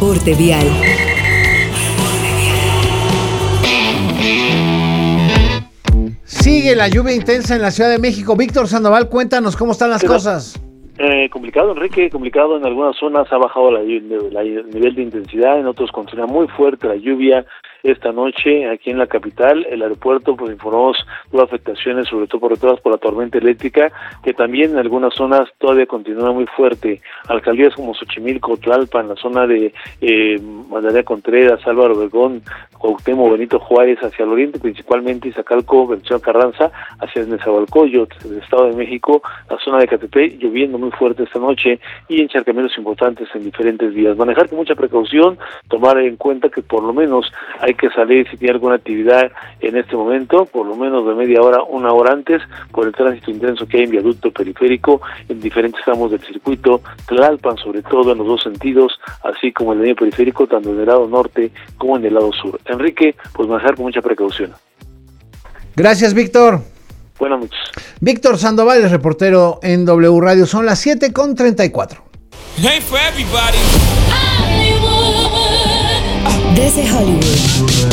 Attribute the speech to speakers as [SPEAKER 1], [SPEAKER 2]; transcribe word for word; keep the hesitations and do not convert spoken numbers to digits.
[SPEAKER 1] Reporte vial.
[SPEAKER 2] Sigue la lluvia intensa en la Ciudad de México. Víctor Sandoval, cuéntanos cómo están las
[SPEAKER 3] Pero,
[SPEAKER 2] cosas.
[SPEAKER 3] Eh, complicado, Enrique, complicado. En algunas zonas ha bajado la, la, el nivel de intensidad, en otros continúa muy fuerte la lluvia. Esta noche, aquí en la capital, el aeropuerto pues informó tuvo afectaciones, sobre todo por todas por la tormenta eléctrica, que también en algunas zonas todavía continúa muy fuerte. Alcaldías como Xochimilco, Tlalpan, la zona de eh, Magdalena Contreras, Álvaro Obregón, Cuauhtémoc, Benito Juárez, hacia el oriente, principalmente Iztacalco, Venustiano Carranza, hacia Nezahualcóyotl, el Estado de México, la zona de Catepec, lloviendo muy fuerte esta noche y encharcamientos importantes en diferentes vías. Manejar con mucha precaución, tomar en cuenta que por lo menos hay que salir si tiene alguna actividad en este momento, por lo menos de media hora, una hora antes, por el tránsito intenso que hay en viaducto periférico, en diferentes tramos del circuito, Tlalpan sobre todo en los dos sentidos, así como en el medio periférico, tanto en el lado norte como en el lado sur. Enrique, pues manejar con mucha precaución.
[SPEAKER 2] Gracias, Víctor.
[SPEAKER 3] Buenas noches.
[SPEAKER 2] Víctor Sandoval es reportero en W Radio. Son las siete con treinta y cuatro.
[SPEAKER 1] Desde Hollywood.